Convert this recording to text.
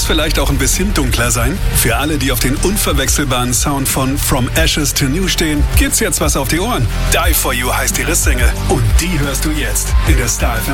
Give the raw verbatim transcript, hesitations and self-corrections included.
Muss vielleicht auch ein bisschen dunkler sein? Für alle, die auf den unverwechselbaren Sound von From Ashes to New stehen, gibt's jetzt was auf die Ohren. Die For You heißt ihre Single und die hörst du jetzt in der Star F M